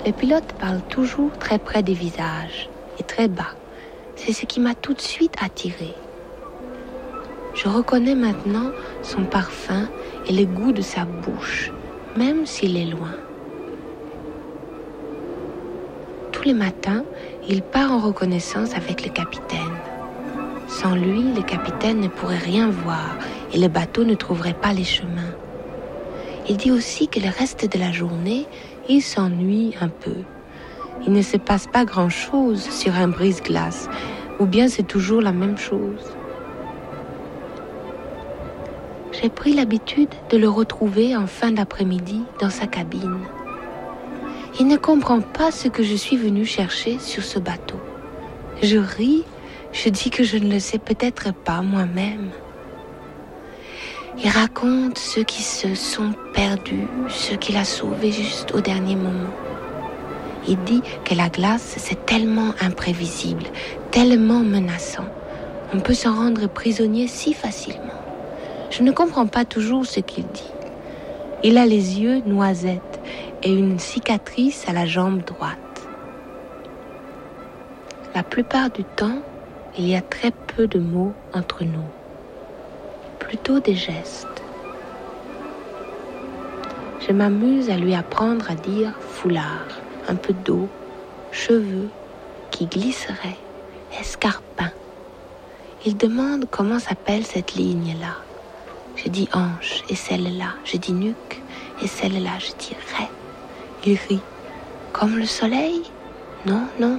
Les pilotes parlent toujours très près des visages et très bas. C'est ce qui m'a tout de suite attirée. Je reconnais maintenant son parfum et le goût de sa bouche, même s'il est loin. Tous les matins, il part en reconnaissance avec le capitaine. Sans lui, le capitaine ne pourrait rien voir et le bateau ne trouverait pas les chemins. Il dit aussi que le reste de la journée, il s'ennuie un peu. Il ne se passe pas grand-chose sur un brise-glace, ou bien c'est toujours la même chose. J'ai pris l'habitude de le retrouver en fin d'après-midi dans sa cabine. Il ne comprend pas ce que je suis venue chercher sur ce bateau. Je ris, je dis que je ne le sais peut-être pas moi-même. Il raconte ceux qui se sont perdus, ceux qu'il a sauvés juste au dernier moment. Il dit que la glace, c'est tellement imprévisible, tellement menaçant. On peut s'en rendre prisonnier si facilement. Je ne comprends pas toujours ce qu'il dit. Il a les yeux noisettes et une cicatrice à la jambe droite. La plupart du temps, il y a très peu de mots entre nous. Plutôt des gestes. Je m'amuse à lui apprendre à dire foulard, un peu d'eau, cheveux qui glisseraient, escarpins. Il demande comment s'appelle cette ligne-là. Je dis hanche et celle-là. Je dis nuque et celle-là. Je dis raie. Il rit. Comme le soleil? Non, non,